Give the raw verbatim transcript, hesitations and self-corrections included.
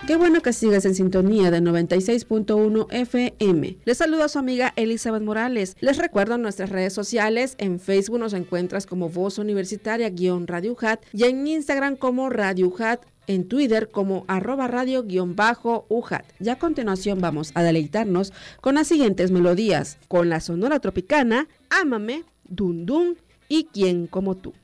Qué bueno que sigas en sintonía de noventa y seis punto uno F M. Les saluda a su amiga Elizabeth Morales. Les recuerdo nuestras redes sociales. En Facebook nos encuentras como Voz Universitaria-Radio U J A T y en Instagram como Radio U J A T, en Twitter como arroba radio guión bajo U J A T. Y a continuación vamos a deleitarnos con las siguientes melodías, con la Sonora Tropicana, Ámame, Dun Dun y Quién como tú.